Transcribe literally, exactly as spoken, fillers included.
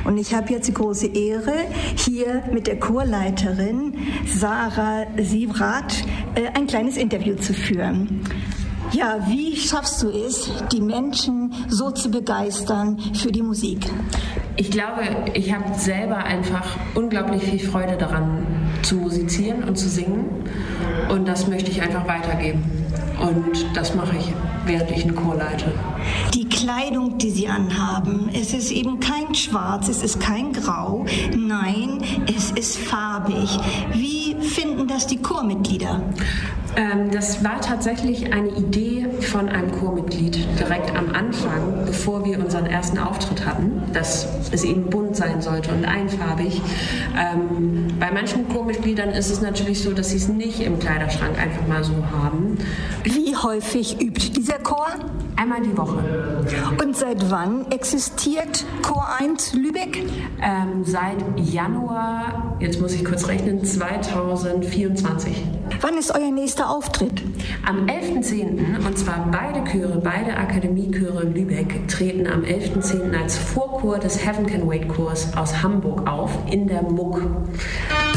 Und ich habe jetzt die große Ehre, hier mit der Chorleiterin Sarah Sievrath äh, ein kleines Interview zu führen. Ja, wie schaffst du es, die Menschen so zu begeistern für die Musik? Ich glaube, ich habe selber einfach unglaublich viel Freude daran, zu musizieren und zu singen. Und das möchte ich einfach weitergeben. Und das mache ich, während ich einen Chor leite. Die Kleidung, die sie anhaben, es ist eben kein Schwarz, es ist kein Grau. Nein, es ist farbig. Wie finden das die Chormitglieder? Ähm, das war tatsächlich eine Idee von einem Chormitglied direkt am Anfang, bevor wir unseren ersten Auftritt hatten, dass es eben bunt sein sollte und einfarbig. Ähm, bei manchen Chormitgliedern ist es natürlich so, dass sie es nicht im Kleiderschrank einfach mal so haben. Wie häufig übt dieser Chor? Einmal die Woche. Und seit wann existiert Chor eins Lübeck? Ähm, seit Januar, jetzt muss ich kurz rechnen, zweitausendvierundzwanzig. Wann ist euer nächster Auftritt? Am elften zehnten und zwar beide Chöre, beide Akademiechöre Lübeck treten am elften zehnten als Vorchor des Heaven Can Wait Chors aus Hamburg auf in der Muck.